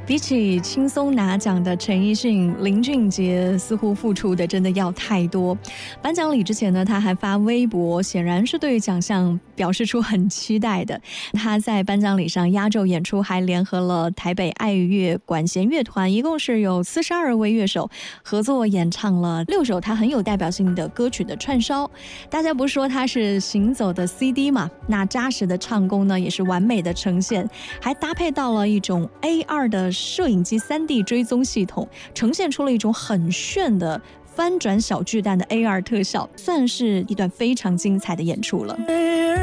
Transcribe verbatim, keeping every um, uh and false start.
比起轻松拿奖的陈奕迅，林俊杰似乎付出的真的要太多。颁奖礼之前呢，他还发微博，显然是对奖项表示出很期待的。他在颁奖礼上压轴演出，还联合了台北爱乐管弦乐团，一共是有四十二位乐手合作演唱了六首他很有代表性的歌曲的串烧。大家不是说他是行走的 C D 嘛？那扎实的唱功呢，也是完美的呈现，还搭配到了一种 A R 的摄影机 三 D 追踪系统，呈现出了一种很炫的翻转小巨蛋的 A R 特效，算是一段非常精彩的演出了。